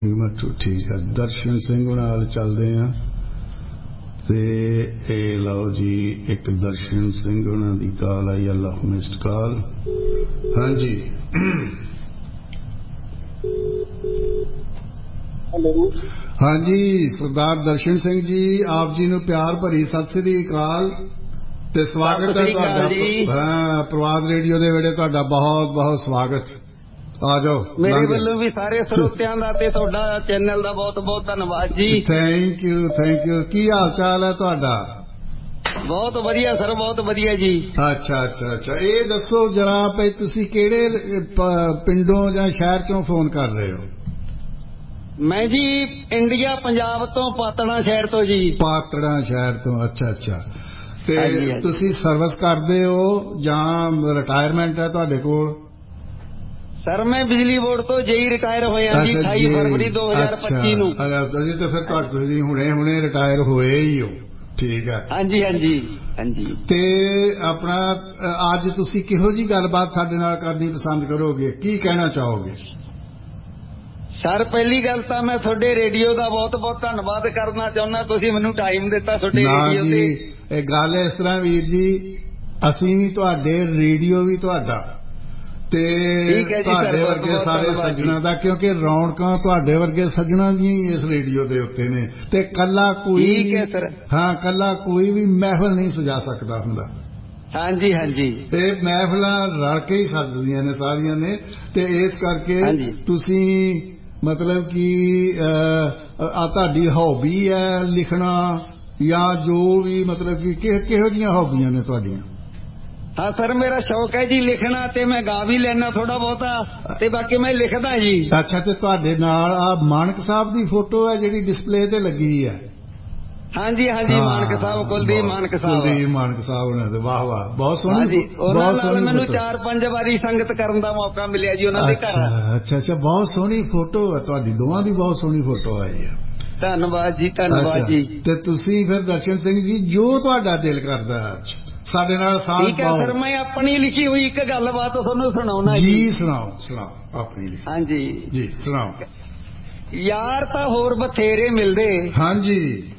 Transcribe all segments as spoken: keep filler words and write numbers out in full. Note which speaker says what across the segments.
Speaker 1: ਮੱਠੂ ਠੀਕ ਹੈ। ਦਰਸ਼ਨ ਸਿੰਘ ਨਾਲ ਚੱਲਦੇ ਹਾਂ ਤੇ ਇਹ ਲਓ ਜੀ, ਇੱਕ ਦਰਸ਼ਨ ਸਿੰਘ ਉਹਨਾਂ ਦੀ ਕਾਲ ਆਈ, ਅੱਲਾ ਮਿਸਡ ਕਾਲ। ਹਾਂਜੀ ਹਾਂਜੀ ਸਰਦਾਰ ਦਰਸ਼ਨ ਸਿੰਘ ਜੀ, ਆਪ ਜੀ ਨੂੰ ਪਿਆਰ ਭਰੀ ਸਤਿ ਸ੍ਰੀ ਅਕਾਲ ਤੇ ਸਵਾਗਤ ਹੈ ਤੁਹਾਡਾ। ਹਾਂ, ਪ੍ਰਵਾਦ ਰੇਡੀਓ ਦੇ ਵੇਲੇ ਤੁਹਾਡਾ ਬਹੁਤ ਬਹੁਤ ਸਵਾਗਤ। ਆ ਜਾਓ।
Speaker 2: ਮੇਰੇ ਵੱਲੋਂ ਵੀ ਸਾਰੇ ਸਰੋਤਿਆਂ ਦਾ ਤੇ ਤੁਹਾਡਾ ਚੈਨਲ ਦਾ ਬਹੁਤ ਬਹੁਤ ਧੰਨਵਾਦ ਜੀ।
Speaker 1: Thank you thank you. ਕੀ ਹਾਲ ਚਾਲ ਹੈ ਤੁਹਾਡਾ?
Speaker 2: ਬਹੁਤ ਵਧੀਆ ਸਰ, ਬਹੁਤ ਵਧੀਆ ਜੀ।
Speaker 1: ਅੱਛਾ ਅੱਛਾ ਅੱਛਾ। ਇਹ ਦੱਸੋ ਜਰਾ ਭਈ ਤੁਸੀਂ ਕਿਹੜੇ ਪਿੰਡੋਂ ਜਾਂ ਸ਼ਹਿਰ ਚੋਂ ਫੋਨ ਕਰ ਰਹੇ ਹੋ?
Speaker 2: ਮੈਂ ਜੀ ਇੰਡੀਆ ਪੰਜਾਬ ਤੋਂ, ਪਾਤੜਾ ਸ਼ਹਿਰ ਤੋਂ ਜੀ।
Speaker 1: ਪਾਤੜਾ ਸ਼ਹਿਰ ਤੋਂ, ਅੱਛਾ ਅੱਛਾ। ਤੇ ਤੁਸੀਂ ਸਰਵਿਸ ਕਰਦੇ ਹੋ ਜਾਂ ਰਿਟਾਇਰਮੈਂਟ ਹੈ ਤੁਹਾਡੇ ਕੋਲ?
Speaker 2: ਸਰ ਮੈਂ ਬਿਜਲੀ ਬੋਰਡ ਤੋਂ ਜੇਈ ਰਿਟਾਇਰ ਹੋਇਆ ਜੀ ਅਠਾਈ ਫਰਵਰੀ ਦੋ ਹਜ਼ਾਰ ਪੱਚੀ ਨੂੰ।
Speaker 1: ਜੀ ਤੇ ਫਿਰ ਤੁਹਾਡੇ ਤੁਸੀਂ ਹੁਣੇ ਹੁਣੇ ਰਿਟਾਇਰ ਹੋਏ ਹੀ ਹੋ। ਠੀਕ ਹੈ।
Speaker 2: ਹਾਂਜੀ ਹਾਂਜੀ ਹਾਂਜੀ।
Speaker 1: ਤੇ ਆਪਣਾ ਅੱਜ ਤੁਸੀਂ ਕਿਹੋ ਜੀ ਗੱਲਬਾਤ ਸਾਡੇ ਨਾਲ ਕਰਨੀ ਪਸੰਦ ਕਰੋਗੇ? ਕੀ ਕਹਿਣਾ ਚਾਹੋਗੇ?
Speaker 2: ਸਰ ਪਹਿਲੀ ਗੱਲ ਤਾਂ ਮੈਂ ਤੁਹਾਡੇ ਰੇਡੀਓ ਦਾ ਬਹੁਤ ਬਹੁਤ ਧੰਨਵਾਦ ਕਰਨਾ ਚਾਹੁੰਦਾ, ਤੁਸੀਂ ਮੈਨੂੰ ਟਾਈਮ ਦਿੱਤਾ ਤੁਹਾਡੇ ਰੇਡੀਓ ਤੇ।
Speaker 1: ਇਹ ਗੱਲ ਇਸ ਤਰ੍ਹਾਂ ਵੀਰ ਜੀ, ਅਸੀਂ ਵੀ ਤੁਹਾਡੇ, ਰੇਡੀਓ ਵੀ ਤੁਹਾਡਾ ਤੇ ਤੁਹਾਡੇ ਵਰਗੇ ਸਾਰੇ ਸੱਜਣਾ ਦਾ, ਕਿਉਂਕਿ ਰੌਣਕਾਂ ਤੁਹਾਡੇ ਵਰਗੇ ਸੱਜਣਾ ਦੀਆਂ ਇਸ ਰੇਡੀਓ ਦੇ ਉੱਤੇ ਨੇ। ਤੇ ਕੱਲਾ ਕੋਈ ਹਾਂ ਕੱਲਾ ਕੋਈ ਵੀ ਮਹਿਫਲ ਨਹੀਂ ਸਜਾ ਸਕਦਾ ਹੁੰਦਾ।
Speaker 2: ਹਾਂਜੀ ਹਾਂਜੀ।
Speaker 1: ਤੇ ਮਹਿਫਲਾਂ ਰਲ ਕੇ ਹੀ ਸੱਜਦੀਆਂ ਨੇ ਸਾਰੀਆਂ ਨੇ। ਤੇ ਇਸ ਕਰਕੇ ਤੁਸੀਂ ਮਤਲਬ ਕਿ ਆ ਤੁਹਾਡੀ ਹੌਬੀ ਹੈ ਲਿਖਣਾ ਜਾਂ ਜੋ ਵੀ, ਮਤਲਬ ਕਿ ਕਿਹੋ ਜਿਹੀਆਂ ਹੌਬੀਆਂ ਨੇ ਤੁਹਾਡੀਆਂ?
Speaker 2: ਹਾਂ ਸਰ, ਮੇਰਾ ਸ਼ੌਕ ਹੈ ਜੀ ਲਿਖਣਾ, ਤੇ ਮੈਂ ਗਾ ਵੀ ਲੈਣਾ ਥੋੜਾ ਬਹੁਤਾ, ਤੇ ਬਾਕੀ ਮੈਂ ਲਿਖਦਾ ਜੀ।
Speaker 1: ਅੱਛਾ। ਤੇ ਤੁਹਾਡੇ ਨਾਲ ਆ ਮਾਨਕ ਸਾਹਿਬ ਦੀ ਫੋਟੋ ਹੈ ਜਿਹੜੀ ਡਿਸਪਲੇ ਤੇ ਲੱਗੀ ਹੈ?
Speaker 2: ਹਾਂਜੀ ਹਾਂਜੀ, ਮਾਨਕ ਸਾਹਿਬ, ਕੁਲਦੀਪ ਮਾਨਕ ਸਾਹਿਬ।
Speaker 1: ਕੁਲਦੀਪ ਮਾਨਕ ਸਾਹਿਬ ਉਹਨਾਂ ਦੇ, ਵਾਹ ਵਾਹ, ਬਹੁਤ ਸੋਹਣੀ।
Speaker 2: ਉਹਨਾਂ ਨਾਲ ਮੈਨੂੰ ਚਾਰ ਪੰਜ ਵਾਰੀ ਸੰਗਤ ਕਰਨ ਦਾ ਮੌਕਾ ਮਿਲਿਆ ਜੀ ਉਹਨਾਂ ਦੇ ਘਰ।
Speaker 1: ਅੱਛਾ ਅੱਛਾ, ਬਹੁਤ ਸੋਹਣੀ ਫੋਟੋ ਹੈ ਤੁਹਾਡੀ, ਦੋਵਾਂ ਦੀ ਬਹੁਤ ਸੋਹਣੀ ਫੋਟੋ ਆਈ ਹੈ।
Speaker 2: ਧੰਨਵਾਦ ਜੀ, ਧੰਨਵਾਦ ਜੀ।
Speaker 1: ਤੇ ਤੁਸੀਂ ਫਿਰ ਦਰਸ਼ਨ ਸਿੰਘ ਜੀ, ਜੋ ਤੁਹਾਡਾ ਦਿਲ ਕਰਦਾ ਸਾਡੇ ਨਾਲ ਸਾਂਝ
Speaker 2: ਠੀਕ ਹੈ ਸਰ, ਮੈਂ ਆਪਣੀ ਲਿਖੀ ਹੋਈ ਇੱਕ ਗੱਲਬਾਤ ਤੁਹਾਨੂੰ ਸੁਣਾਉਣਾ ਜੀ।
Speaker 1: ਜੀ ਸੁਣਾਓ ਸੁਣਾਓ ਆਪਣੀ ਲਿਖੀ।
Speaker 2: ਹਾਂਜੀ
Speaker 1: ਜੀ ਸੁਣਾਓ।
Speaker 2: ਯਾਰ ਤਾਂ ਹੋਰ ਬਥੇਰੇ ਮਿਲਦੇ। ਹਾਂਜੀ।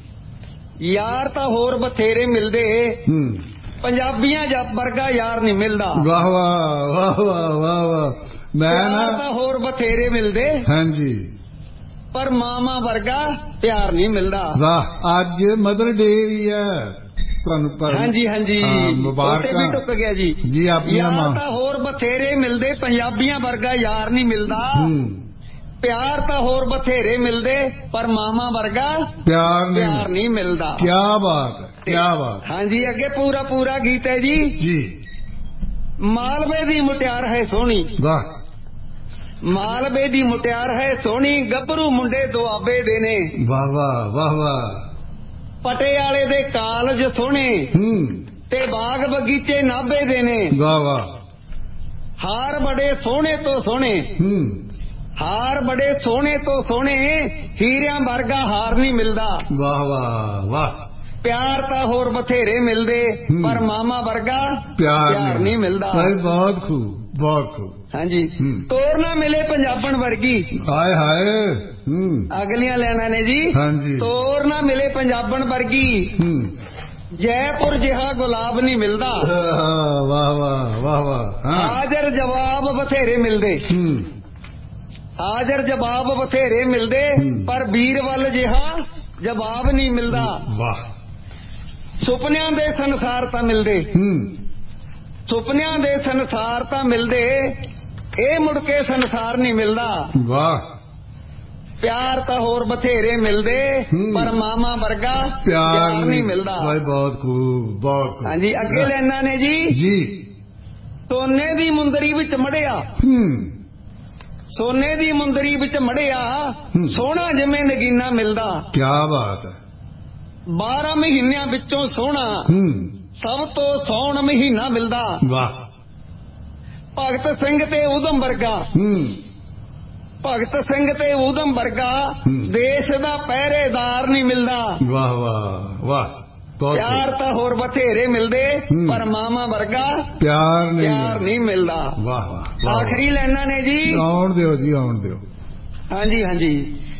Speaker 2: ਯਾਰ ਤਾਂ ਹੋਰ ਬਥੇਰੇ ਮਿਲਦੇ, ਪੰਜਾਬੀਆਂ ਜੱਟ ਵਰਗਾ ਯਾਰ ਨਹੀਂ ਮਿਲਦਾ। ਵਾਹ
Speaker 1: ਵਾਹ ਵਾਹ ਵਾਹ ਵਾਹ ਵਾਹ। ਮੈਂ ਨਾ
Speaker 2: ਤਾਂ ਹੋਰ ਬਥੇਰੇ ਮਿਲਦੇ, ਹਾਂਜੀ, ਪਰ ਮਾਮਾ ਵਰਗਾ ਪਿਆਰ ਨਹੀਂ ਮਿਲਦਾ। ਵਾਹ। ਅੱਜ ਮਦਰ ਡੇ ਵੀ ਹੈ ਤੁਹਾਨੂੰ। ਹਾਂਜੀ ਹਾਂਜੀ, ਮੁਬਾਰਕਾਂ ਵੀ ਟੁੱਕ ਗਿਆ ਜੀ। ਜੀ ਆਪਣੀਆਂ ਮਾਂ ਤਾਂ ਹੋਰ ਬਥੇਰੇ ਮਿਲਦੇ, ਪੰਜਾਬੀਆਂ ਵਰਗਾ ਯਾਰ ਨਹੀਂ ਮਿਲਦਾ। ਪਿਆਰ ਤਾਂ ਹੋਰ ਬਥੇਰੇ ਮਿਲਦੇ, ਪਰ ਮਾਮਾ ਵਰਗਾ ਪਿਆਰ ਪਿਆਰ ਨਹੀਂ ਮਿਲਦਾ। ਕੀ ਬਾਤ ਹੈ, ਕੀ ਬਾਤ। ਹਾਂਜੀ, ਅੱਗੇ ਪੂਰਾ ਪੂਰਾ ਗੀਤ ਹੈ ਜੀ। ਜੀ। ਮਾਲਵੇ ਦੀ ਮੁਟਿਆਰ ਹੈ ਸੋਹਣੀ। ਵਾਹ। ਮਾਲਵੇ ਦੀ ਮੁਟਿਆਰ ਹੈ ਸੋਹਣੀ, ਗੱਭਰੂ ਮੁੰਡੇ ਦੁਆਬੇ ਦੇ ਨੇ। ਵਾਹ ਵਾਹ ਵਾਹ ਵਾਹ। ਪਟਿਆਲੇ ਦੇ ਕਾਲਜ ਸੋਹਣੇ, ਤੇ ਬਾਗ ਬਗੀਚੇ ਨਾਭੇ ਦੇ ਨੇ। ਵਾਹ ਵਾਹ। ਹਾਰ ਬੜੇ ਸੋਹਣੇ ਤੋਂ ਸੋਹਣੇ, ਹਾਰ ਬੜੇ ਸੋਹਣੇ ਤੋਂ ਸੋਹਣੇ, ਹੀਰਿਆਂ ਵਰਗਾ ਹਾਰ ਨਹੀਂ ਮਿਲਦਾ। ਵਾਹ ਵਾਹ ਵਾਹ। ਪਿਆਰ ਤਾਂ ਹੋਰ ਬਥੇਰੇ ਮਿਲਦੇ, ਪਰ ਮਾਮਾ ਵਰਗਾ ਪਿਆਰ ਨਹੀਂ ਮਿਲਦਾ। ਬਹੁਤ ਖੂਬ, ਬਹੁਤ ਖੂਬ। ਹਾਂਜੀ। ਤੋਰ ਨਾ ਮਿਲੇ ਪੰਜਾਬਣ ਵਰਗੀ। ਹਾਏ ਹਾਏ। ਅਗਲੀਆਂ ਲੈਣਾ ਨੇ ਜੀ। ਹਾਂਜੀ। ਤੋਰ ਨਾ ਮਿਲੇ ਪੰਜਾਬਣ ਵਰਗੀ, ਜੈਪੁਰ ਜਿਹਾ ਗੁਲਾਬ ਨਹੀਂ ਮਿਲਦਾ। ਵਾਹ ਵਾਹ ਵਾਹ ਵਾਹ। ਹਾਜ਼ਰ ਜਵਾਬ ਬਥੇਰੇ ਮਿਲਦੇ, ਹਾਜ਼ਰ ਜਵਾਬ ਬਥੇਰੇ ਮਿਲਦੇ, ਪਰ ਵੀਰਵਲ ਜਿਹਾ ਜਵਾਬ ਨਹੀਂ ਮਿਲਦਾ। ਵਾਹ। ਸੁਪਨਿਆਂ ਦੇ ਸੰਸਾਰ ਤਾਂ ਮਿਲਦੇ, ਸੁਪਨਿਆਂ ਦੇ ਸੰਸਾਰ ਤਾਂ ਮਿਲਦੇ, ਇਹ ਮੁੜ ਕੇ ਸੰਸਾਰ ਨਹੀਂ ਮਿਲਦਾ। ਵਾਹ। ਪਿਆਰ ਤਾਂ ਹੋਰ ਬਥੇਰੇ ਮਿਲਦੇ, ਪਰ ਮਾਮਾ ਵਰਗਾ ਪਿਆਰ ਨਹੀਂ ਮਿਲਦਾ। ਬਹੁਤ ਖੂਬ, ਬਹੁਤ ਖੂਬ। ਹਾਂਜੀ, ਅੱਗੇ ਲੈਣਾ ਨੇ ਜੀ। ਜੀ। ਸੋਨੇ ਦੀ ਮੁੰਦਰੀ ਵਿੱਚ ਮੜਿਆ, ਸੋਨੇ ਦੀ ਮੁੰਦਰੀ ਵਿੱਚ ਮੜਿਆ, ਸੋਹਣਾ ਜਿਵੇਂ ਨਗੀਨਾ ਮਿਲਦਾ। ਕੀ ਬਾਤ ਹੈ। ਬਾਰਾਂ ਮਹੀਨਿਆਂ ਵਿੱਚੋਂ ਸੋਹਣਾ ਸਭ ਤੋਂ ਸੌਣ ਮਹੀਨਾ ਮਿਲਦਾ। ਵਾਹ। ਭਗਤ ਸਿੰਘ ਤੇ ਊਧਮ ਵਰਗਾ, ਭਗਤ ਸਿੰਘ ਤੇ ਊਧਮ ਵਰਗਾ ਦੇਸ਼ ਦਾ ਪਹਿਰੇਦਾਰ ਨਹੀਂ ਮਿਲਦਾ। ਵਾਹ ਵਾਹ ਵਾਹ। ਪਿਆਰ ਤਾਂ ਹੋਰ ਬਥੇਰੇ ਮਿਲਦੇ, ਪਰ ਮਾਮਾ ਵਰਗਾ ਪਿਆਰ ਨਹੀਂ ਮਿਲਦਾ। ਵਾਹ ਵਾਹ। ਆਖਰੀ ਲਾਈਨਾਂ ਨੇ ਜੀ। ਆਉਣ ਦਿਓ ਜੀ, ਆਉਣ ਦਿਓ। ਹਾਂਜੀ ਹਾਂਜੀ।